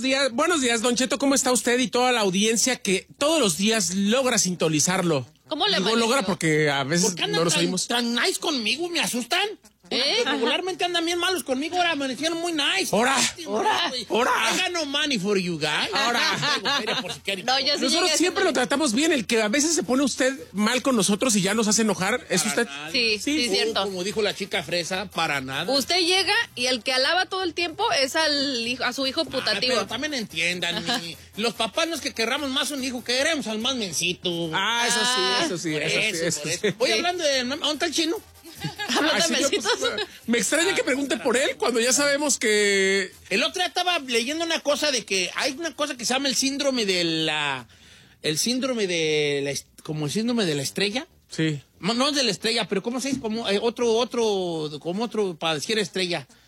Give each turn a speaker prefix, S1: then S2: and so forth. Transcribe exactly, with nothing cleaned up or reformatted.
S1: días, buenos días, Don Cheto, ¿cómo está usted y toda la audiencia que todos los días logra sintonizarlo?
S2: ¿Cómo le
S1: Digo, logra porque a veces
S3: ¿Por qué andan
S1: no los
S3: tan,
S1: oímos.
S3: tan nice conmigo? ¿Me asustan?
S2: ¿Eh?
S3: Regularmente andan bien malos conmigo, ahora amanecieron muy nice.
S1: Ahora,
S3: ahora,
S1: ahora.
S3: I got no money for you guys.
S1: Ahora.
S3: Por si quieren.
S2: No, yo sí
S1: Nosotros
S2: llegué
S1: siempre lo
S2: haciendo-
S1: tratamos bien. El que a veces se pone usted mal con nosotros y ya nos hace enojar, ¿es usted?
S3: nada.
S2: Sí, sí,
S3: Uh,
S2: cierto.
S3: Como dijo la chica fresa, para nada.
S2: Usted llega y el que alaba todo el tiempo es al hijo, a su hijo
S3: Ay,
S2: putativo.
S3: pero también entiendan, mi- los papás no es que querramos más un hijo, queremos al más mencito.
S1: Ah, eso sí, eso sí,
S3: Por
S1: eso sí,
S3: eso,
S1: eso
S3: por
S1: sí.
S3: eso. Voy
S2: Sí.
S3: hablando de... ¿Dónde está el chino?
S2: Hablando
S1: Ay,
S2: de
S1: sí, yo,
S2: besitos.
S1: pues, me extraña que pregunte por él cuando ya sabemos que...
S3: El otro día estaba leyendo una cosa de que hay una cosa que se llama el síndrome de la... El síndrome de la... est- Como el síndrome de la estrella.
S1: Sí.
S3: No, no es de la estrella, pero ¿cómo se dice? Como eh, otro, otro, como otro para decir estrella.